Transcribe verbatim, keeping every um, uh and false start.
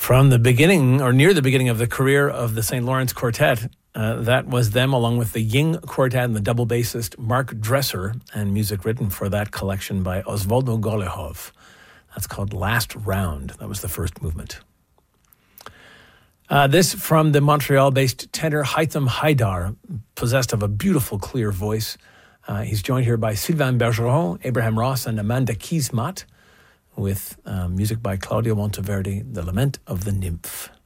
From the beginning, or near the beginning of the career of the Saint Lawrence Quartet, uh, that was them along with the Ying Quartet and the double bassist Mark Dresser, and music written for that collection by Osvaldo Golehov. That's called Last Round. That was the first movement. Uh, this from the Montreal-based tenor Haitham Haidar, possessed of a beautiful, clear voice. Uh, he's joined here by Sylvain Bergeron, Abraham Ross, and Amanda Kismat, with uh, music by Claudio Monteverdi, The Lament of the Nymph.